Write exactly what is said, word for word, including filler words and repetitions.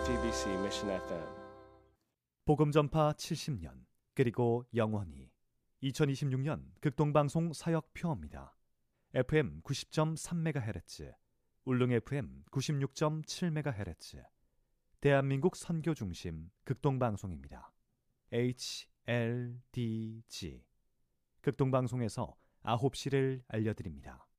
제이티비씨 Mission 에프엠. 복음 전파 칠십 년 그리고 영원히 이천이십육 년 극동방송 사역표입니다. 에프엠 구십 점 삼 메가헤르츠, 울릉 에프엠 구십육 점 칠 메가헤르츠, 대한민국 선교중심 극동방송입니다. 에이치엘디지 극동방송에서 아홉 시를 알려드립니다.